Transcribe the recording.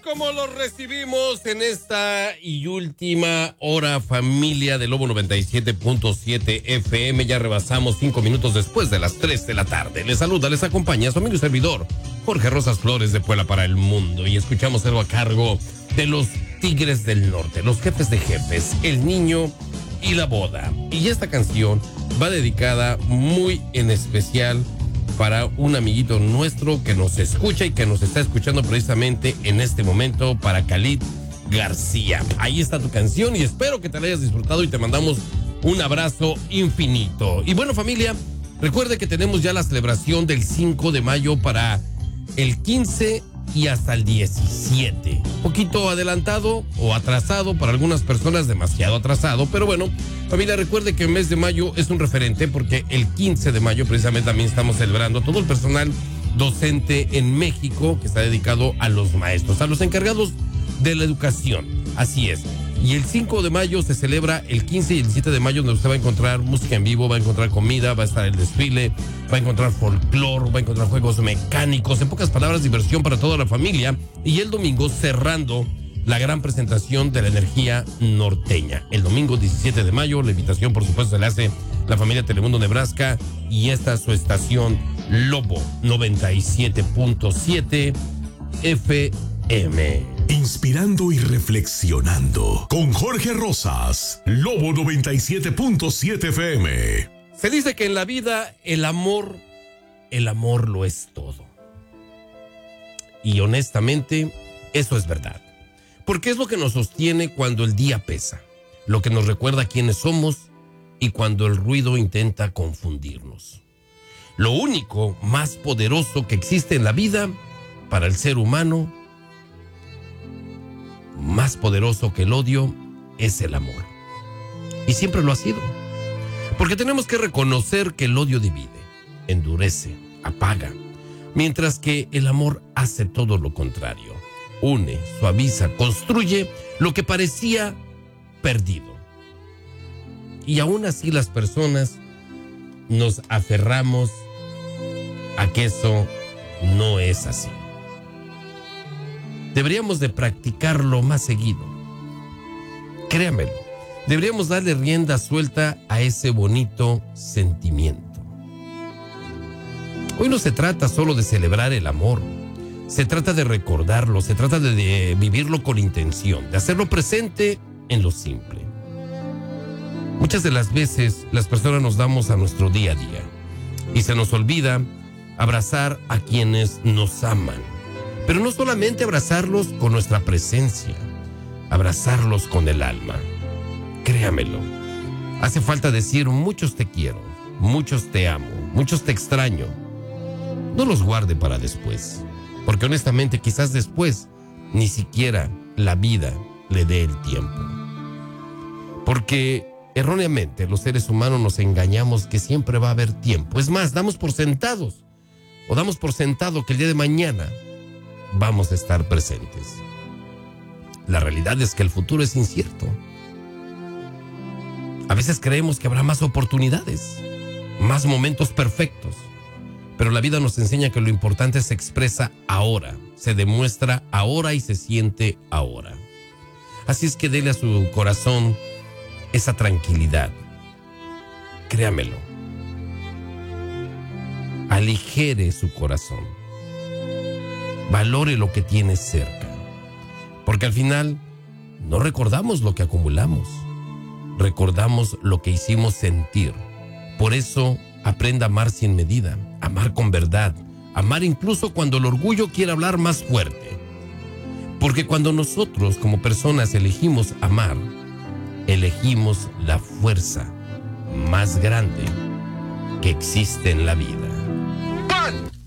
como los recibimos en esta y última hora, familia de Lobo 97.7 FM. Ya rebasamos 5 minutos después de las 3 de la tarde. Les saluda, les acompaña su amigo y servidor, Jorge Rosas Flores de Puebla para el Mundo. Y escuchamos algo a cargo de los Tigres del Norte, los jefes de jefes, El Niño y la Boda. Y esta canción va dedicada muy en especial para un amiguito nuestro que nos escucha y que nos está escuchando precisamente en este momento, para Khalid García. Ahí está tu canción y espero que te la hayas disfrutado y te mandamos un abrazo infinito. Y bueno, familia, recuerde que tenemos ya la celebración del 5 de mayo para el 15 y hasta el 17. Poquito adelantado o atrasado para algunas personas, demasiado atrasado, pero bueno, familia, recuerde que el mes de mayo es un referente porque el 15 de mayo precisamente también estamos celebrando a todo el personal docente en México que está dedicado a los maestros, a los encargados de la educación. Así es. Y el 5 de mayo se celebra el 15 y el 17 de mayo, donde usted va a encontrar música en vivo, va a encontrar comida, va a estar el desfile, va a encontrar folclore, va a encontrar juegos mecánicos, en pocas palabras, diversión para toda la familia. Y el domingo cerrando la gran presentación de la energía norteña. El domingo 17 de mayo, la invitación por supuesto se le hace la familia Telemundo Nebraska y esta es su estación Lobo 97.7 FM. Inspirando y reflexionando con Jorge Rosas, Lobo 97.7 FM. Se dice que en la vida el amor lo es todo. Y honestamente, eso es verdad. Porque es lo que nos sostiene cuando el día pesa, lo que nos recuerda quiénes somos y cuando el ruido intenta confundirnos. Lo único más poderoso que existe en la vida para el ser humano, más poderoso que el odio, es el amor. Y siempre lo ha sido. Porque tenemos que reconocer que el odio divide, endurece, apaga, mientras que el amor hace todo lo contrario. Une, suaviza, construye lo que parecía perdido. Y aún así las personas nos aferramos a que eso no es así. Deberíamos de practicarlo más seguido. Créamelo, deberíamos darle rienda suelta a ese bonito sentimiento. Hoy no se trata solo de celebrar el amor, se trata de recordarlo, se trata de vivirlo con intención, de hacerlo presente en lo simple. Muchas de las veces las personas nos damos a nuestro día a día y se nos olvida abrazar a quienes nos aman. Pero no solamente abrazarlos con nuestra presencia, abrazarlos con el alma. Créamelo, hace falta decir muchos te quiero, muchos te amo, muchos te extraño. No los guarde para después, porque honestamente quizás después ni siquiera la vida le dé el tiempo. Porque erróneamente los seres humanos nos engañamos que siempre va a haber tiempo. Es más, damos por sentado que el día de mañana vamos a estar presentes. La realidad es que el futuro es incierto. A veces creemos que habrá más oportunidades, más momentos perfectos, pero la vida nos enseña que lo importante se expresa ahora, se demuestra ahora y se siente ahora. Así es que dele a su corazón esa tranquilidad. Créamelo. Aligere su corazón. Valore lo que tiene cerca, porque al final no recordamos lo que acumulamos, recordamos lo que hicimos sentir. Por eso aprenda a amar sin medida, amar con verdad, amar incluso cuando el orgullo quiere hablar más fuerte. Porque cuando nosotros como personas elegimos amar, elegimos la fuerza más grande que existe en la vida. ¡Pan!